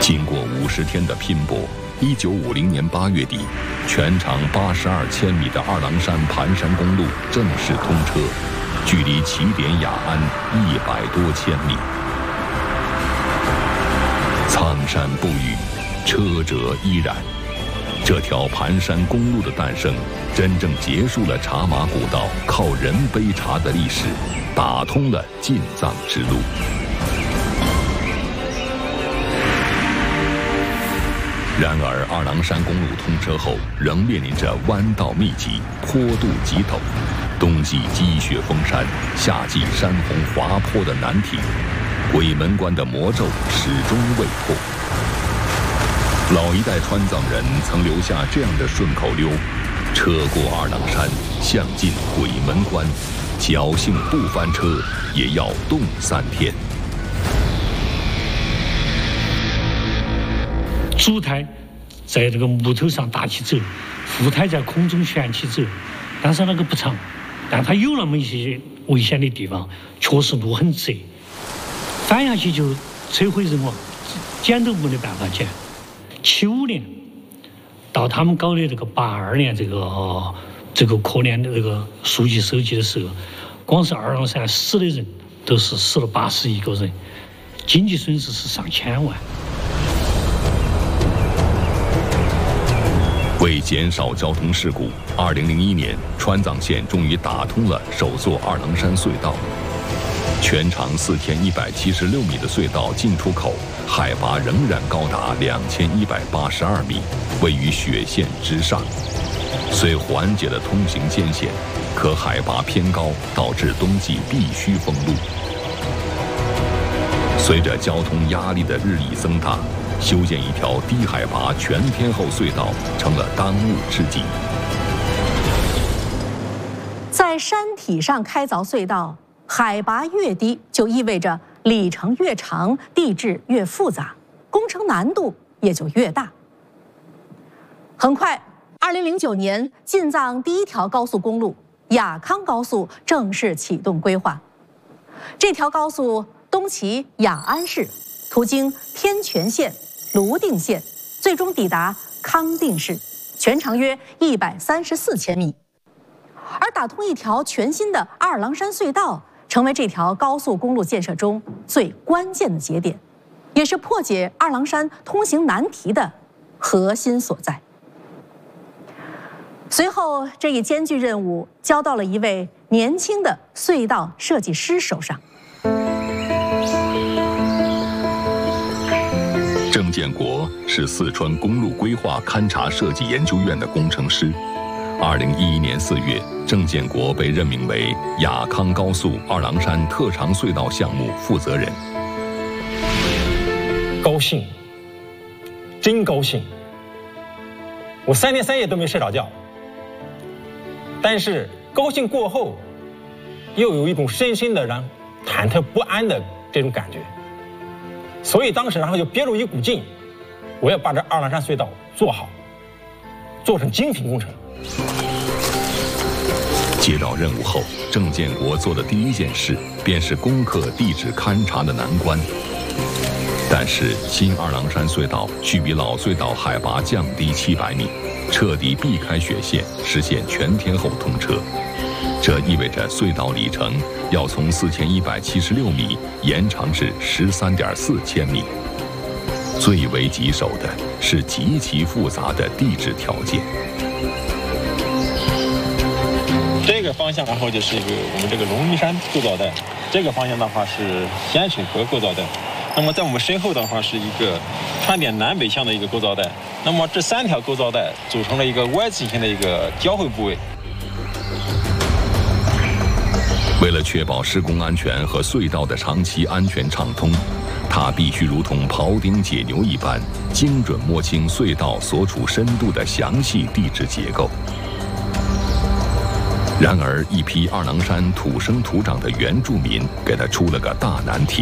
经过50天的拼搏，1950年8月底，全长82千米的二郎山盘山公路正式通车，距离起点雅安100多千米。苍山不语，车辙依然。这条盘山公路的诞生，真正结束了茶马古道靠人背茶的历史，打通了进藏之路。然而，二郎山公路通车后，仍面临着弯道密集、坡度急陡、冬季积雪封山、夏季山洪滑坡的难题，鬼门关的魔咒始终未破。老一代川藏人曾留下这样的顺口溜：车过二郎山，向进鬼门关，侥幸不翻车，也要冻3天。 主胎在这个木头上打起走，副胎在空中旋起走，但是那个不长，但它有那么一些危险的地方，确实路很窄，翻下去就车毁人亡，捡都没得办法捡。75年到他们搞的这个82年这个科联的这个数据收集的时候，光是二郎山死的人都是死了81个人，经济损失是上千万。 为减少交通事故，2001年川藏线终于打通了首座二郎山隧道。全长4176米的隧道进出口海拔仍然高达2182米，位于雪线之上。虽缓解了通行艰险，可海拔偏高，导致冬季必须封路。随着交通压力的日益增大，修建一条低海拔全天候隧道成了当务之急。 在山体上开凿隧道，海拔越低，就意味着里程越长，地质越复杂，工程难度也就越大。很快，2009年，进藏第一条高速公路雅康高速正式启动规划。这条高速东起雅安市，途经天全县、泸定县，最终抵达康定市，全长约134千米。而打通一条全新的二郎山隧道，成为这条高速公路建设中最关键的节点，也是破解二郎山通行难题的核心所在。随后，这一艰巨任务交到了一位年轻的隧道设计师手上。 郑建国是四川公路规划勘察设计研究院的工程师。2011年4月，郑建国被任命为雅康高速二郎山特长隧道项目负责人。 高兴，真高兴！我3天3夜都没睡着觉。但是高兴过后，又有一种深深的让忐忑不安的这种感觉。所以当时就憋住一股劲，我要把这二郎山隧道做好，做成精品工程。 接到任务后，郑建国做的第一件事便是攻克地质勘察的难关。但是新二郎山隧道需比老隧道海拔降低700米，彻底避开雪线，实现全天候通车。这意味着隧道里程要从4176米延长至13.4千米。最为棘手的是极其复杂的地质条件。 这个方向，然后就是我们这个龙衣山构造带，这个方向的话是咸水河构造带。那么在我们身后的话是一个川滇南北向的一个构造带。那么这3条构造带组成了一个 Y 字形的一个交汇部位。 为了确保施工安全和隧道的长期安全畅通，它必须如同庖丁解牛一般，精准摸清隧道所处深度的详细地质结构。然而，一批二郎山土生土长的原住民给他出了个大难题。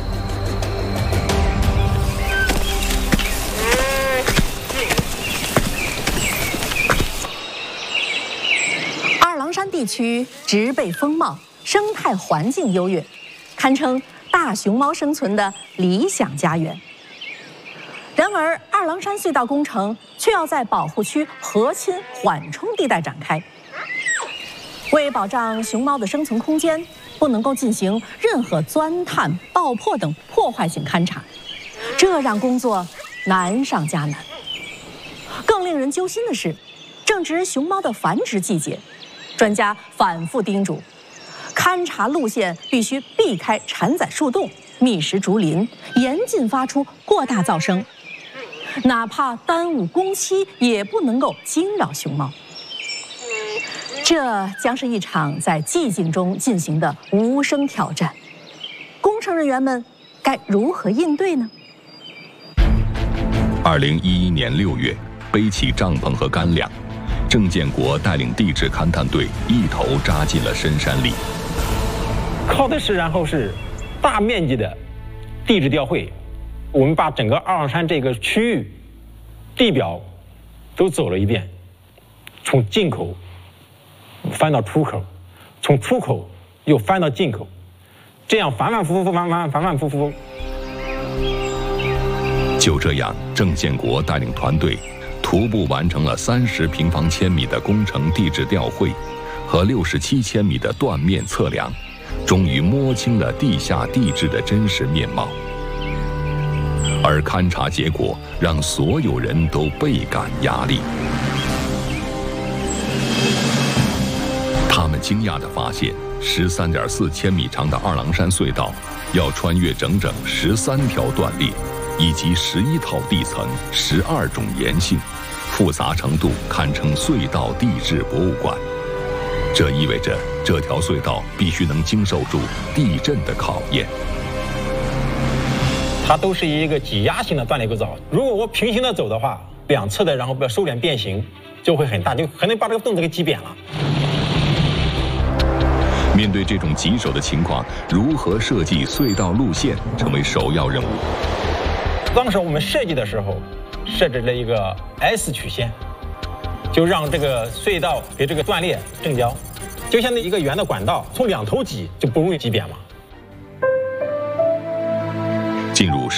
二郎山地区植被丰茂，生态环境优越，堪称大熊猫生存的理想家园。 然而，二郎山隧道工程却要在保护区核心缓冲地带展开。为保障熊猫的生存空间，不能够进行任何钻探、爆破等破坏性勘察，这让工作难上加难。更令人揪心的是，正值熊猫的繁殖季节，专家反复叮嘱，勘察路线必须避开产崽树洞、密实竹林，严禁发出过大噪声。哪怕耽误工期，也不能够惊扰熊猫。这将是一场在寂静中进行的无声挑战。工程人员们该如何应对呢 ？2011年6月，背起帐篷和干粮，郑建国带领地质勘探队一头扎进了深山里。 靠的是然后是大面积的地质调绘。我们把整个二郎山这个区域地表都走了一遍，从进口翻到出口，从出口又翻到进口，这样反反复复。 就这样，郑建国带领团队徒步完成了30平方千米的工程地质调绘和67千米的断面测量，终于摸清了地下地质的真实面貌。而勘察结果让所有人都倍感压力。他们惊讶地发现，13.4千米长的二郎山隧道要穿越整整13条断裂，以及11套地层、12种岩性，复杂程度堪称隧道地质博物馆。这意味着这条隧道必须能经受住地震的考验。 它都是一个挤压型的断裂构造。如果我平行的走的话，两侧的然后收敛变形就会很大，就可能把这个洞子给挤扁了。 面对这种棘手的情况，如何设计隧道路线成为首要任务。 当时我们设计的时候，设置了一个 S 曲线，就让这个隧道给这个断裂正交，就像那一个圆的管道，从两头挤就不容易挤扁嘛。 进入